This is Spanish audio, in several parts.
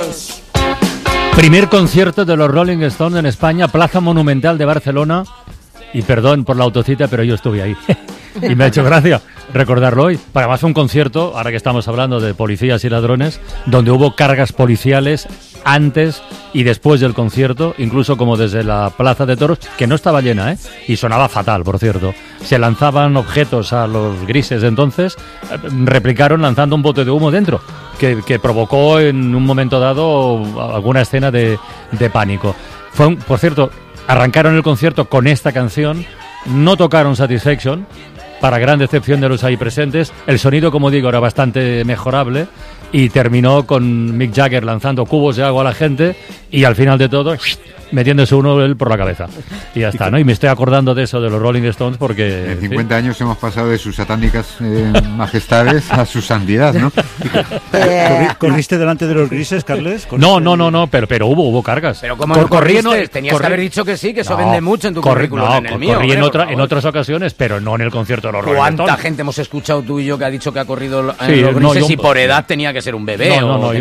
Primer concierto de los Rolling Stones en España, Plaza Monumental de Barcelona. Y perdón por la autocita, pero yo estuve ahí. Y me ha hecho gracia recordarlo hoy. Además fue un concierto, ahora que estamos hablando de policías y ladrones, donde hubo cargas policiales antes y después del concierto, incluso como desde la Plaza de Toros, que no estaba llena, y sonaba fatal, por cierto. Se lanzaban objetos a los grises de entonces, replicaron lanzando un bote de humo dentro, que provocó en un momento dado alguna escena de pánico. Por cierto, arrancaron el concierto con esta canción, no tocaron Satisfaction, para gran decepción de los ahí presentes. El sonido, como digo, era bastante mejorable y terminó con Mick Jagger lanzando cubos de agua a la gente y al final de todo metiéndose uno él por la cabeza. Y ya está, ¿no? Y me estoy acordando de eso, de los Rolling Stones, porque... En 50 años hemos pasado de sus satánicas majestades a su santidad, ¿no? ¿Corriste delante de los grises, Carles? No, pero hubo cargas. Pero ¿cómo no corriste? Tenías que haber dicho que sí, que eso vende mucho en tu currículum, en el mío. Corrí en otras ocasiones, pero no en el concierto de los Rolling Stones. ¿Cuánta gente hemos escuchado tú y yo que ha dicho que ha corrido los grises y por edad tenía que ser un bebé?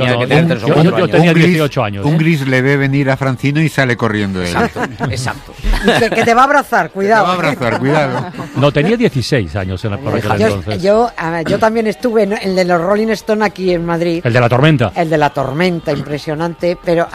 Yo tenía 18 años. Un gris le ve venir a Francino y sale corriendo él. Exacto. Que te va a abrazar, cuidado. No, tenía 16 años en la pareja entonces. Yo también estuve en el de los Rolling Stones aquí en Madrid. ¿El de la tormenta? El de la tormenta, impresionante, pero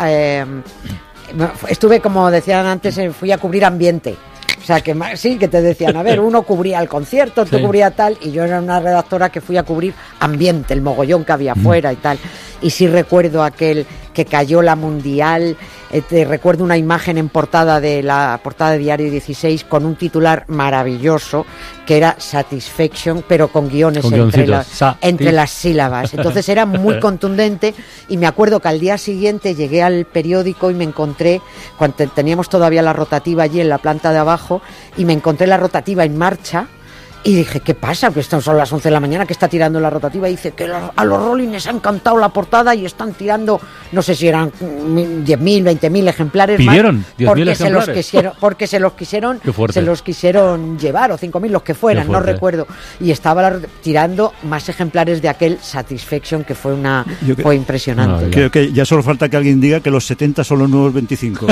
estuve, como decían antes, fui a cubrir ambiente. O sea, que sí, que te decían, a ver, uno cubría el concierto, tú cubría tal, y yo era una redactora que fui a cubrir ambiente, el mogollón que había afuera y tal. Y sí recuerdo aquel que cayó la Mundial, te recuerdo una imagen en portada de Diario 16 con un titular maravilloso que era Satisfaction, pero con guiones entre las sílabas. Entonces era muy contundente y me acuerdo que al día siguiente llegué al periódico y me encontré, cuando teníamos todavía la rotativa allí en la planta de abajo, y me encontré la rotativa en marcha. Y dije, ¿qué pasa? Que son las 11 de la mañana, que está tirando la rotativa. Y dice que a los Rolling les ha encantado la portada y están tirando, no sé si eran 10.000, 20.000 ejemplares. ¿Pidieron más. 10.000 ejemplares? Porque se los quisieron llevar, o 5.000, los que fueran, no recuerdo. Y estaba tirando más ejemplares de aquel Satisfaction, que fue impresionante. Creo que ya solo falta que alguien diga que los 70 son los nuevos 25.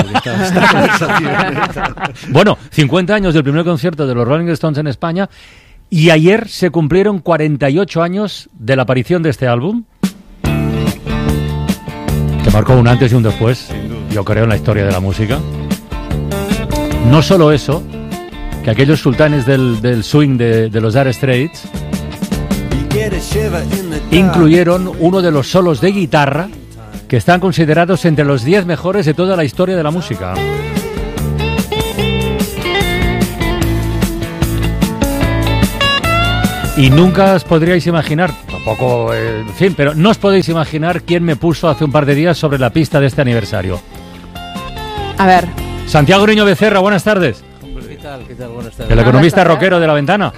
Bueno, 50 años del primer concierto de los Rolling Stones en España. Y ayer se cumplieron 48 años de la aparición de este álbum, que marcó un antes y un después, yo creo, en la historia de la música. No solo eso, que aquellos sultanes del swing de los Dire Straits incluyeron uno de los solos de guitarra que están considerados entre los 10 mejores de toda la historia de la música. Y nunca os podríais imaginar, tampoco, en fin, pero no os podéis imaginar quién me puso hace un par de días sobre la pista de este aniversario. A ver. Santiago Niño Becerra, buenas tardes. ¿Qué tal? Buenas tardes. El economista rockero de La Ventana.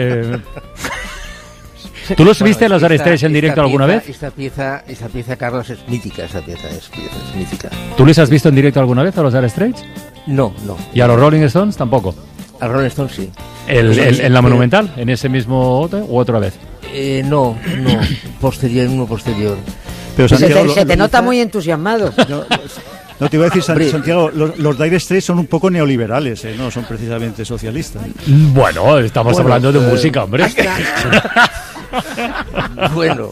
¿Tú los viste a los Dire Straits en directo alguna vez? Esta pieza, Carlos, es mítica, es mítica. ¿Tú les has visto en directo alguna vez a los Dire Straits? No. ¿Y a los Rolling Stones tampoco? A Rolling Stones sí. ¿En la Monumental? ¿En ese mismo u otra vez? No, posterior. Pero Santiago, se te nota muy entusiasmado. No te iba a decir, Santiago, los Dire Straits son un poco neoliberales, no son precisamente socialistas. Bueno, estamos hablando de música, hombre. Bueno,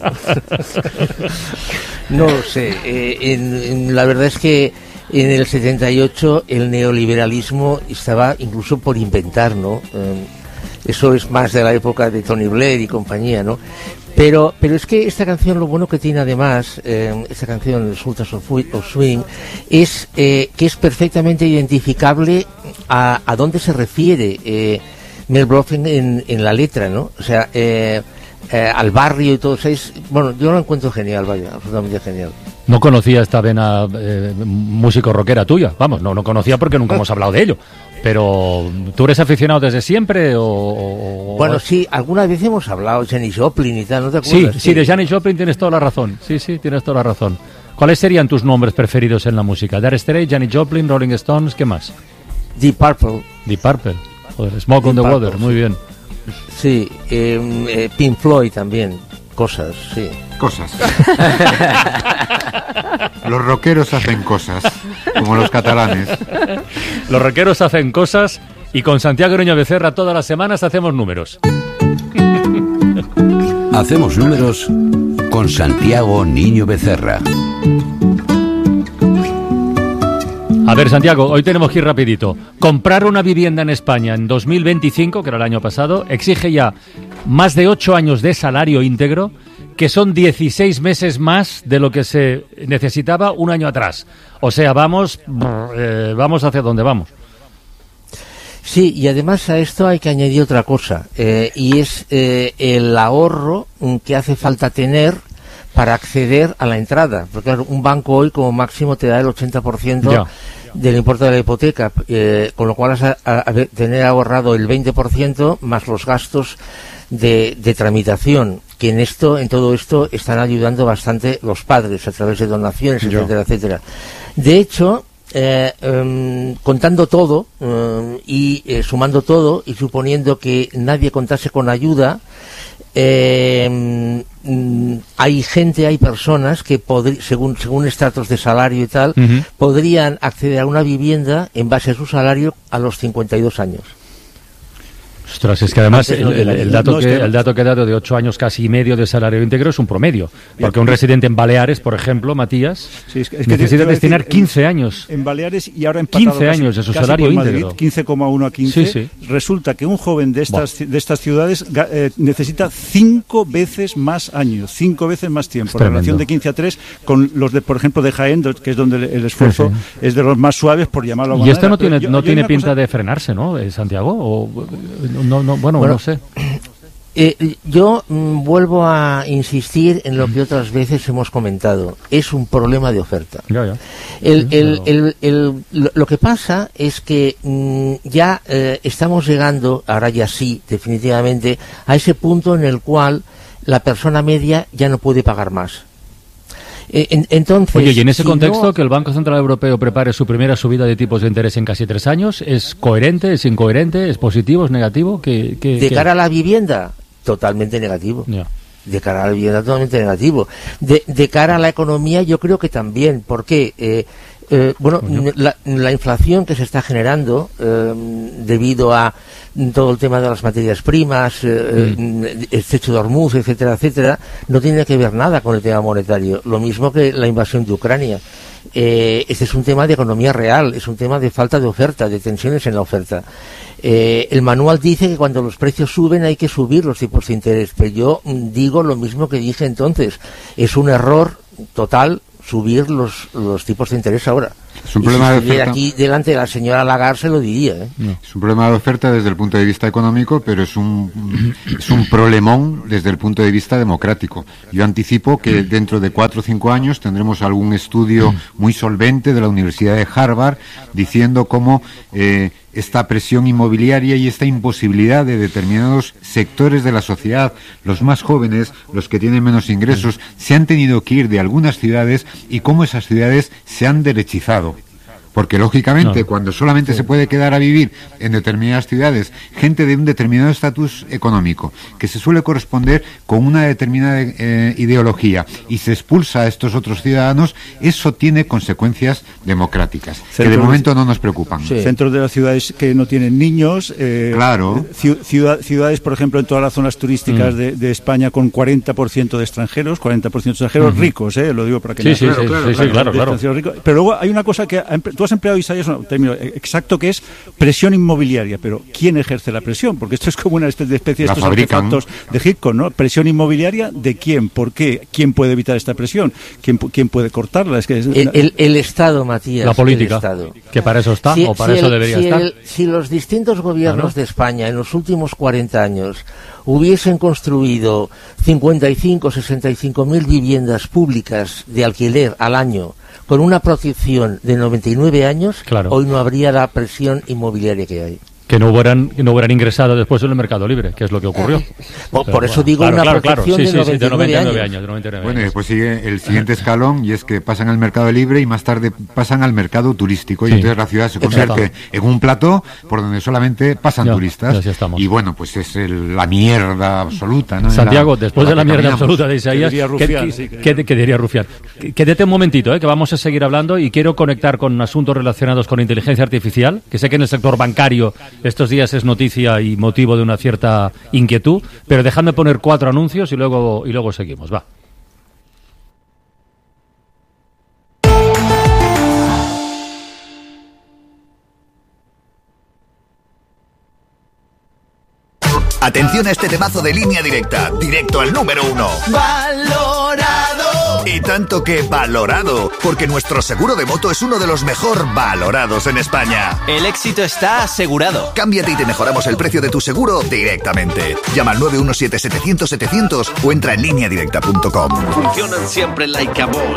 no lo sé. La verdad es que en el 78 el neoliberalismo estaba incluso por inventar, ¿no? Eso es más de la época de Tony Blair y compañía, ¿no? Pero es que esta canción, lo bueno que tiene además, esta canción, Sultans of Swing, es que es perfectamente identificable a dónde se refiere Mel Brooklyn en la letra, ¿no? O sea, al barrio y todo. O sea, bueno, yo lo encuentro genial, vaya, absolutamente genial. No conocía esta vena músico rockera tuya, vamos, no conocía porque nunca hemos hablado de ello. Pero, ¿tú eres aficionado desde siempre o...? Bueno, sí, alguna vez hemos hablado de Janis Joplin y tal, ¿no te acuerdas? Sí, de Janis Joplin tienes toda la razón. Sí, tienes toda la razón. ¿Cuáles serían tus nombres preferidos en la música? Dire Straits, Janis Joplin, Rolling Stones, ¿qué más? Deep Purple. Deep Purple. Joder, Smoke on the Water, muy bien. Sí, Pink Floyd también. Cosas, sí. Cosas. Los rockeros hacen cosas, como los catalanes. Los rockeros hacen cosas y con Santiago Niño Becerra todas las semanas hacemos números. Hacemos números con Santiago Niño Becerra. A ver, Santiago, hoy tenemos que ir rapidito. Comprar una vivienda en España en 2025, que era el año pasado, exige ya más de 8 años de salario íntegro, que son 16 meses más de lo que se necesitaba un año atrás. O sea, vamos hacia donde vamos. Sí, y además a esto hay que añadir otra cosa, y es el ahorro que hace falta tener para acceder a la entrada. Porque claro, un banco hoy como máximo te da el 80% del importe de la hipoteca, con lo cual vas a tener ahorrado el 20% más los gastos de tramitación, que en todo esto están ayudando bastante los padres a través de donaciones, etcétera, etcétera. De hecho, contando todo y sumando todo y suponiendo que nadie contase con ayuda, hay personas que según estratos de salario y tal, podrían acceder a una vivienda en base a su salario a los 52 años. Ostras, es que además el dato que he dado de 8 años casi y medio de salario íntegro es un promedio. Porque un residente en Baleares, por ejemplo, Matías, necesita destinar 15 años. En Baleares y ahora empatado 15 años de su salario íntegro. 15,1 a 15. Sí. Resulta que un joven de estas ciudades necesita 5 veces más años, 5 veces más tiempo. En relación de 15 a 3 con los de, por ejemplo, de Jaén, que es donde el esfuerzo es de los más suaves, por llamarlo de alguna manera. Y esto no tiene pinta de frenarse, ¿no, Santiago? ¿O no sé. Yo vuelvo a insistir en lo que otras veces hemos comentado. Es un problema de oferta. Lo que pasa es que ya estamos llegando, ahora ya sí, definitivamente, a ese punto en el cual la persona media ya no puede pagar más. Entonces, oye, y en ese contexto, que el Banco Central Europeo prepare su primera subida de tipos de interés en casi 3 años, ¿es coherente, es incoherente, es positivo, es negativo? De cara a la vivienda, totalmente negativo. De cara a la vivienda, totalmente negativo. De cara a la economía, yo creo que también, porque la inflación que se está generando debido a todo el tema de las materias primas, el estrecho de Hormuz, etcétera, etcétera, no tiene que ver nada con el tema monetario. Lo mismo que la invasión de Ucrania. Este es un tema de economía real, es un tema de falta de oferta, de tensiones en la oferta. El manual dice que cuando los precios suben hay que subir los tipos de interés, pero yo digo lo mismo que dije entonces. Es un error total subir los tipos de interés ahora. Es un problema de oferta. Aquí delante de la señora Lagarde se lo diría. Es un problema de oferta desde el punto de vista económico, pero es un problemón desde el punto de vista democrático. Yo anticipo que dentro de 4 o 5 años tendremos algún estudio muy solvente de la Universidad de Harvard diciendo cómo esta presión inmobiliaria y esta imposibilidad de determinados sectores de la sociedad, los más jóvenes, los que tienen menos ingresos, se han tenido que ir de algunas ciudades y cómo esas ciudades se han derechizado. Porque, lógicamente, cuando solamente se puede quedar a vivir en determinadas ciudades gente de un determinado estatus económico, que se suele corresponder con una determinada ideología, y se expulsa a estos otros ciudadanos, eso tiene consecuencias democráticas, que de momento no nos preocupan. Centros de las ciudades que no tienen niños, ciudades, por ejemplo, en todas las zonas turísticas de España con 40% de extranjeros, ricos, lo digo para que claro. Pero luego hay una cosa que tú has empleado, Isaías, un término exacto que es presión inmobiliaria, pero ¿quién ejerce la presión? Porque esto es como una especie de estos artefactos de Hitchcock, ¿no? Presión inmobiliaria, ¿de quién? ¿Por qué? ¿Quién puede evitar esta presión? ¿Quién puede cortarla? Es que el Estado, Matías. La política, que para eso está, o para eso debería estar. Si los distintos gobiernos de España en los últimos 40 años hubiesen construido 55 o 65.000 viviendas públicas de alquiler al año, con una protección de 99 años, hoy no habría la presión inmobiliaria que hay. que no hubieran ingresado después en el mercado libre, que es lo que ocurrió. Por eso digo una protección de 99 años. Bueno, y después sigue el siguiente escalón, y es que pasan al mercado libre y más tarde pasan al mercado turístico, y entonces la ciudad se convierte en un plató por donde solamente pasan turistas. Y bueno, pues es la mierda absoluta, ¿no? Santiago, después de la mierda absoluta de Isaías, ¿qué diría Rufián? Quédate un momentito, que vamos a seguir hablando, y quiero conectar con asuntos relacionados con inteligencia artificial, que sé que en el sector bancario estos días es noticia y motivo de una cierta inquietud, pero dejadme poner 4 anuncios y luego seguimos, va. Atención a este temazo de Línea Directa, directo al número 1. ¡Valorado! Y tanto que valorado, porque nuestro seguro de moto es uno de los mejor valorados en España. El éxito está asegurado. Cámbiate y te mejoramos el precio de tu seguro directamente. Llama al 917-700-700 o entra en lineadirecta.com. Funcionan siempre like a boss.